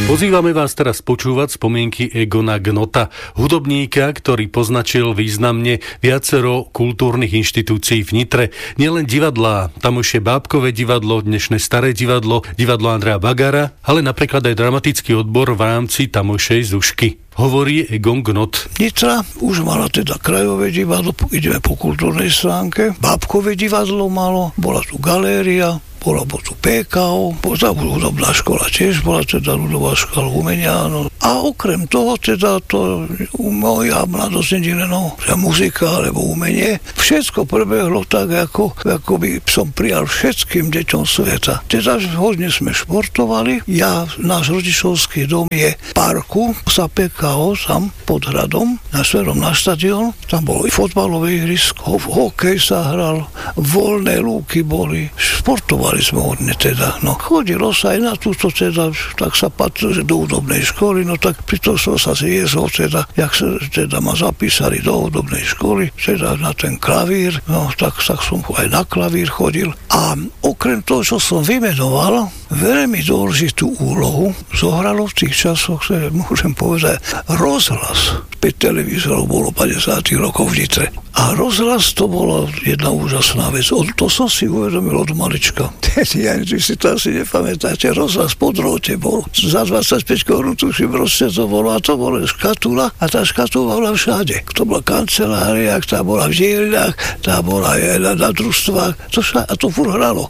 Pozývame vás teraz počúvať spomienky Egona Gnota, hudobníka, ktorý poznačil významne viacero kultúrnych inštitúcií v Nitre. Nielen divadlá, tamošie Bábkové divadlo, dnešné Staré divadlo, divadlo Andreja Bagara, ale napríklad aj dramatický odbor v rámci tamošej Zušky. Hovorí Egon Gnot. Nitra už mala teda krajové divadlo, ideme po kultúrnej stránke. Bábkové divadlo malo, bola tu galéria, bola tu PKO, bola hudobná škola tiež, bola teda ľudová škola umenia. No. A okrem toho teda to moja mladosť nedíleno, muzika alebo umenie, všetko prebehlo tak, ako by som prijal všetkým deťom sveta. Teda hodne sme športovali. Náš rodičovský dom je v parku sa PKO, tam pod hradom, smerom na štadión. Tam bolo i fotbalové ihrisko, hokej sa hral, voľné lúky boli, športovali sme hodne teda. No, chodilo sa aj na túto teda, tak sa patrilo do hudobnej školy, no tak pri tom som sa zviezol teda, jak sa teda ma zapísali do hudobnej školy, teda na ten klavír, no tak som aj na klavír chodil. A okrem toho, čo som vymenoval, veľmi dôležitú úlohu zohralo v tých časoch, ktoré môžem povedať, rozhlas. 5 televízorov bolo 50 rokov v Nitre. A rozhlas to bola jedna úžasná vec. To som si uvedomil od malička. Vy si to asi nepamätáte. Rozhlas po drôte bol. Za 25 korún tuším proste to bolo. A to bola škatula. A tá škatula bola všade. To bola kancelária, tá bola v dielňach, tá bola aj na družstvách. A to furt hralo.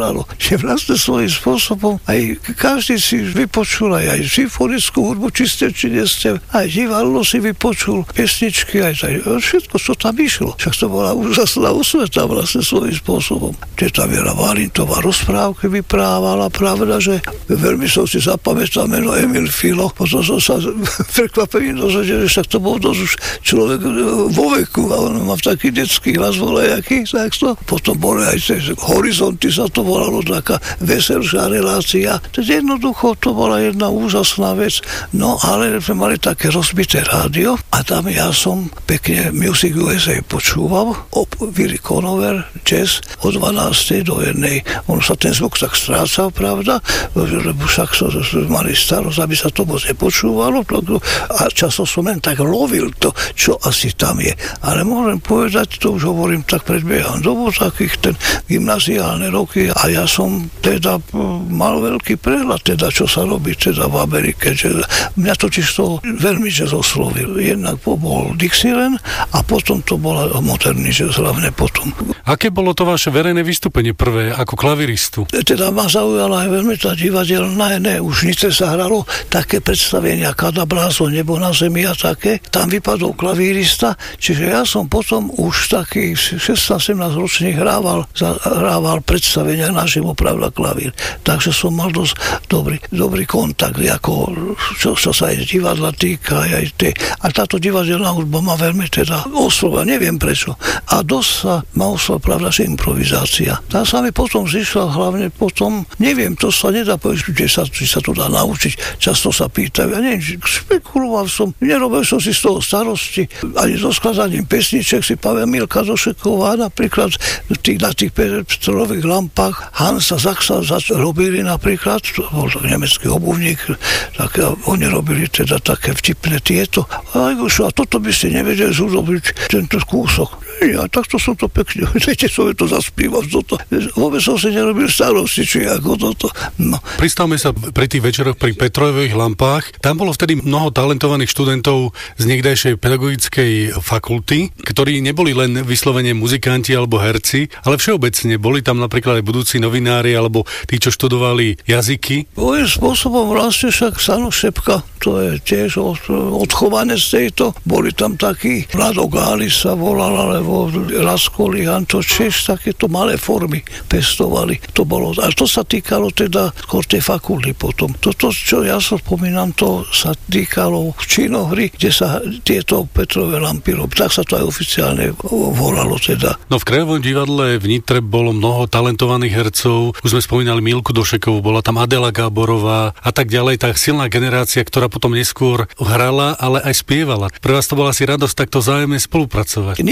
Že vlastne svojím spôsobom aj každý si vypočul aj symfonickú hudbu, či ste, či nie ste. Aj divadlo si vypočul, pesničky, aj všetko, čo tam išlo. Však to bola úžasná osveta vlastne svojím spôsobom. Teta Viera Valintová rozprávky vyprávala, pravda, že veľmi som si zapamätal meno Emil Filo, potom som sa prekvapením dozvedel, že však to bol dosť už človek vo veku a on má taký detský hlas volejaký, takto. Potom boli aj Horizonty, sa to volalo, taká veselšia relácia. Teda jednoducho to bola jedna úžasná vec. No ale sme mali také rozbité rádio a tam ja som pekne Music USA počúval Willy Conover, jazz od 12. do 1. On sa ten zvuk tak strácal, pravda, lebo však mali starosť, aby sa to moc nepočúvalo a často som len tak lovil to, čo asi tam je. Ale môžem povedať, to už hovorím tak predbieham dobu, takých ten gymnaziálne roky a ja som teda mal veľký prehľad, teda čo sa robí teda v Amerike. Mňa totiž to veľmi jazz oslovil. Jednak bol Dixieland a potom to bola moderný jazz hlavne potom. Aké bolo to vaše verejné vystúpenie prvé ako klaviristu? Teda ma zaujala aj veľmi tá divadelná, už Nitre sa hralo také predstavenia Kadabrázo, Nebo na zemi a také. Tam vypadol klavírista, čiže ja som potom už taký 16-17 ročný hrával predstavenia naživo, pravda, klavír. Takže som mal dosť dobrý kontakt, ako čo sa aj divadla týka, aj tie. A táto divadelná hudba ma veľmi teda oslovila, neviem prečo. A dosť sa ma oslovila, pravda, že improvizácia. Tá sa mi potom zišla, hlavne potom, neviem, to sa nedá povedať, či sa to dá naučiť. Často sa pýtajú, ja neviem, špekuloval som, nerobil som si z toho starosti, ani so skladaním pesniček si pamätám Milka Došeková, napríklad na tých petrových lampách Hansa Sachsa robili napríklad, to bol nemecký obuvník, tak oni robili teda také vtipné tieto. A toto by ste nevedeli zúrobiť tento kúsok. Ja takto som to pekne, viete, som to zaspíval, vôbec som si nerobil starosti, či ako toto. No. Pristavme sa pri tých večeroch pri Petrových lampách. Tam bolo vtedy mnoho talentovaných študentov z niekdajšej pedagogickej fakulty, ktorí neboli len vyslovene muzikanti alebo herci, ale všeobecne boli tam napríklad aj budúci novinári alebo tí, čo študovali jazyky. Svojím spôsobom vlastne však Stano Šepka, to je tiež odchované z tejto. Boli tam takí, Vlado Gáli sa volal, alebo Lasko Lihan, to tiež takéto malé formy pestovali. To bolo, ale to sa týkalo teda skôr tej fakulty potom. Toto, čo ja sa spomínam, to sa týkalo činohry, kde sa tieto Petrové lampy robili. Tak sa to aj oficiálne volalo teda. No v Krajovom divadle v Nitre bolo mnoho talentovaných hercov. Už sme spomínali Milku Došekovú, bola tam Adela Gáborová a tak ďalej. Tá silná generácia, ktorá potom neskôr hrala, ale aj spievala. Pre vás to bola asi radosť takto vzájomne spolupracovať. Nica bola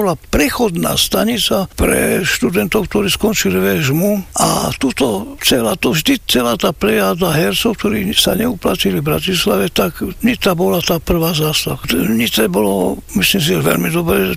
bola prechodná stanica pre študentov, ktorí skončili VŠMU a celá tá plejáda hercov, ktorí sa neuplatili v Bratislave, tak Nitra bola tá prvá zastávka. Nitre bolo, myslím si, veľmi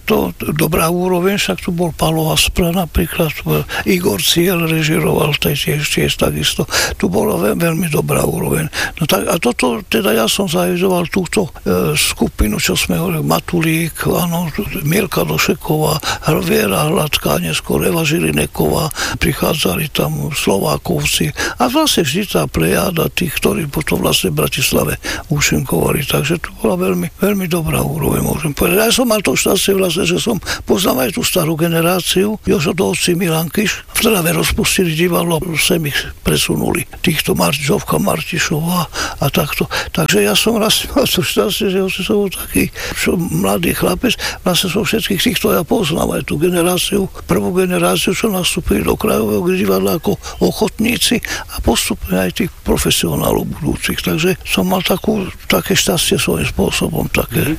dobrá úroveň, však tu bol Pálo Haspra napríklad, Igor Ciel režiroval tiež takisto. Tu bola veľmi dobrá úroveň. No tak, a toto, teda ja som zavizoval túto skupinu, čo sme hovorili, Matulík, áno, Mielka Došeková, Viera Hladká, neskôr Eva Žilineková, prichádzali tam Slovákovci a vlastne vždy tá plejáda tých, ktorí potom vlastne v Bratislave účinkovali. Takže to bola veľmi, veľmi dobrá úroveň, môžem povedať. Ja som mal to šťastie vlastne, že som poznal aj tú starú generáciu, Jožo Dovci, Milan Kiš, v Trnave rozpustili divadlo, sem ich presunuli. Týchto Žovka Martišová a takto. Takže ja som raz mal to šťastie, že som taký mladý chlapec, vlastne som všetkých týchto ja poznám, aj tú generáciu, prvú generáciu, čo nastúpili do Krajového divadla ako ochotníci a postupne aj tých profesionálov budúcich. Takže som mal také šťastie svojím spôsobom. Také,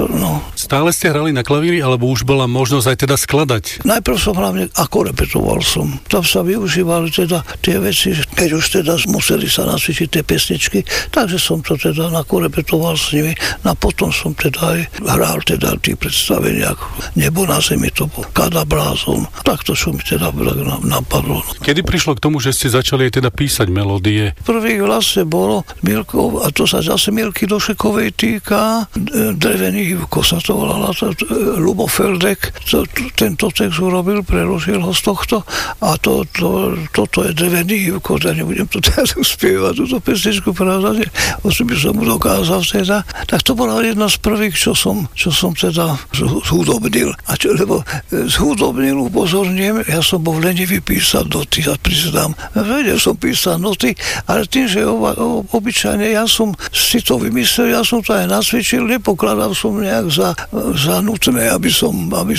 Stále ste hrali na klavíri, alebo už bola možnosť aj teda skladať? Najprv som hlavne ako repetoval som. Tam sa využívali teda tie veci, keď už teda museli sa nacvičiť tie pesničky, takže som to teda nakorepetoval s nimi. A potom som teda aj hral teda tých predstaveniach Nebo na zemi, to bol Kada Blázon. Takto čo mi teda napadlo. Kedy prišlo k tomu, že ste začali aj teda písať melódie? Prvý vlastne bolo Milkov, a to sa zase Milky Došekovej týka, Drevený Ivko sa to volala, Lubo Feldek, tento text urobil, preložil ho z tohto a toto je Drevený Ivko, ja nebudem to teraz uspievať, túto pesničku, pravda, oči by som mu dokázal teda. Tak to bola jedna z prvých, čo som teda zhudobnil. Lebo zhudobnil, upozorním, ja som bol lenivý písať noty, ja priznám. Vedel som písať noty, ale tým, že obyčajne ja som si to vymyslel, ja som to aj nacvičil, nepokladal som nejak za nutné, aby som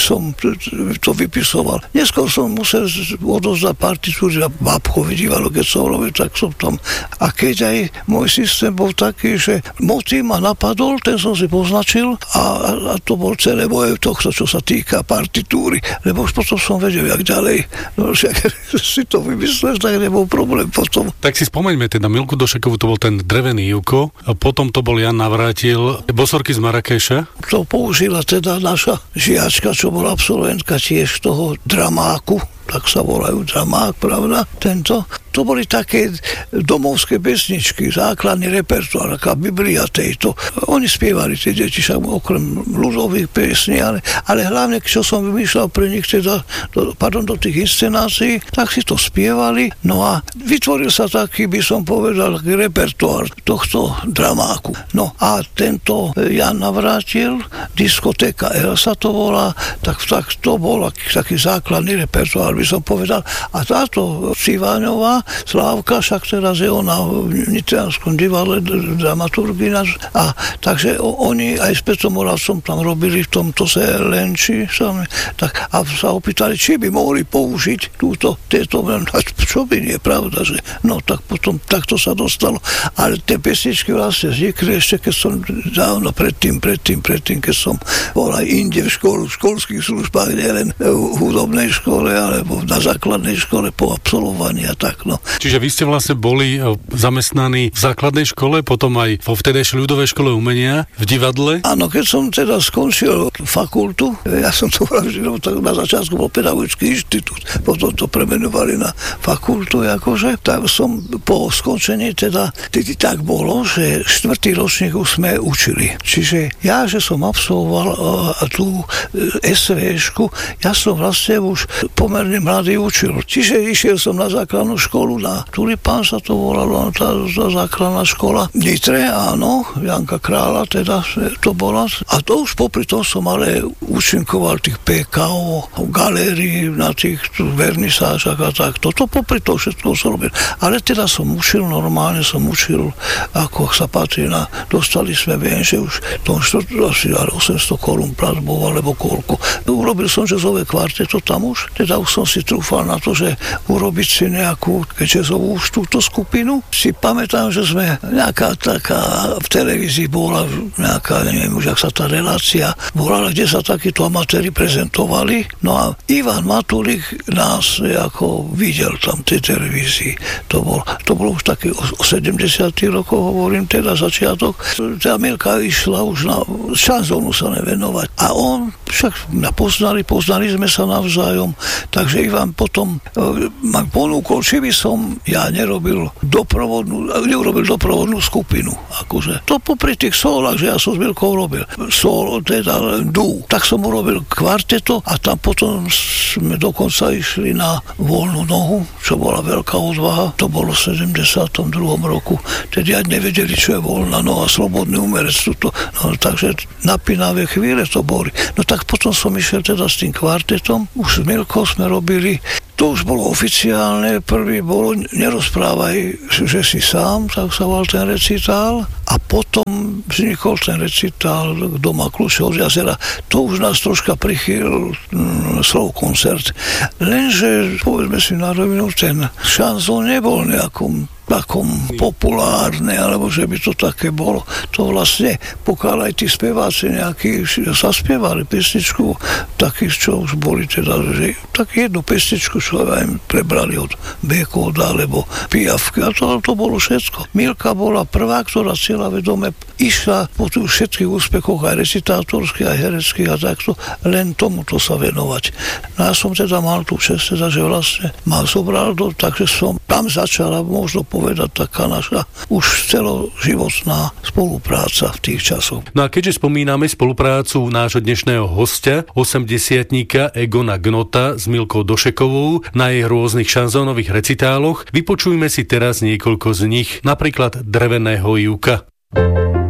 to vypisoval. Neskôr som musel odozdať partitúry na Bábkové divadlo, keď som robil, tak som tam. A keď aj môj systém bol taký, že motív ma napadol, ten som si poznačil a to bol celé moje tohto, čo sa týka partitúry, lebo už potom som vedel, jak ďalej. No, že si to vymyslel, tak nebol problém potom. Tak si spomeňme teda, Milku Došekovú to bol ten Drevený Ivko, a potom to bol Jan Navrátil, Bosorky z Marrakeša. To použila teda naša žiačka, čo bola absolventka tiež toho dramáku, tak sa volajú dramák, pravda, tento. To boli také domovské pesničky, základný repertoár, aká Biblia tejto. Oni spievali tie deti, však okrem ľudových piesní, ale hlavne, čo som vymýšľal pre nich teda, do tých inscenácií, tak si to spievali. No a vytvoril sa taký, by som povedal, repertoár tohto dramáku. No a tento Jan Navrátil, diskotéka L sa to volá, tak to bol taký základný repertoár, by som povedal. A táto Civáňová, Slávka, však teraz je ona v Nitrianskom divadle dramaturgina. A takže oni aj s Petrom Moravcom tam robili v tomto Lenči sami. Tak, a sa opýtali, či by mohli použiť tieto, čo by nie, pravda, že no tak potom takto sa dostalo. Ale tie pesničky vlastne vznikli ešte, keď som dávno predtým, keď som bol aj inde v školských službách, nielen v hudobnej škole, alebo na základnej škole po absolvovaní a tak. No. Čiže vy ste vlastne boli zamestnaní v základnej škole, potom aj vo vtedejšej ľudovej škole umenia, v divadle? Áno, keď som teda skončil fakultu, ja som to na začiatku bol pedagogický inštitút, potom to premenovali na fakultu, akože, tak som po skončení teda, tak bolo, že 4. ročník už sme učili. Čiže ja, že som absolvoval tú SVŠku, ja som vlastne už pomerne mladý učil. Čiže išiel som na základnú školu, na Tulipán sa to volalo, tá základná škola. Nitre, áno, Janka Krála teda to bola. A to už popri tom som ale účinkoval tých PKO, v galérii, na tých vernisážach a tak. Toto popri tom všetko som robil. Ale teda som učil, normálne som učil, ako sa patrí na, dostali sme, viem, že už tom asi 800 korún platbou, alebo koľko. Urobil som jazzové kvarteto tam už, teda už som som si trúfal na to, že urobiť si nejakú jazzovú túto skupinu. Si pamätám, že sme nejaká taká v televízii bola nejaká, neviem už, ak sa tá relácia bola, kde sa takíto amatéri prezentovali. No a Ivan Matulík nás ako videl tam v tej televízii. To bolo už také o 70. rokoch, hovorím teda začiatok. Tá Milka išla už na šanzónu sa nevenovať. A on však poznali sme sa navzájom, takže Ivan potom ma ponúkol, či by som ja neurobil doprovodnú skupinu. Akože. To popri tých solách, že ja som s Milkou robil solo, teda dú. Tak som urobil kvarteto a tam potom sme dokonca išli na voľnú nohu, čo bola veľká odvaha. To bolo v 72. roku. Tedy aj nevedeli, čo je voľná noha, slobodný umerec. No, takže napínavé chvíle to boli. No tak potom som išiel teda s tým kvartetom. Už s Milkou sme robili. To už bolo oficiálne. Prvý bolo nerozprávaj, že si sám, tak sa volal ten recitál. A potom vznikol ten recitál Doma kľúče od jazera. To už nás troška prichýlil slov koncert. Lenže, povedzme si na rovinu, ten šanzón nebol nejakom takom populárne, alebo že by to také bolo. To vlastne, pokiaľ aj tí speváci nejakí zaspievali pesničku, takí, čo už boli teda, že tak jednu pesničku, čo aj prebrali od Békoda, alebo Piafky, a to bolo všetko. Milka bola prvá, ktorá cieľavedome išla po tých všetkých úspechoch, aj recitátorských, aj hereckých a takto, len tomuto sa venovať. No ja som teda mal tú čest, teda, že vlastne ma zobral takže som tam začala možno povedať taká naša už celoživotná spolupráca v tých časoch. No a keďže spomíname spoluprácu nášho dnešného hostia, 80-tníka Egona Gnota s Milkou Došekovou na jej rôznych šanzónových recitáloch, vypočujme si teraz niekoľko z nich, napríklad Dreveného Júka.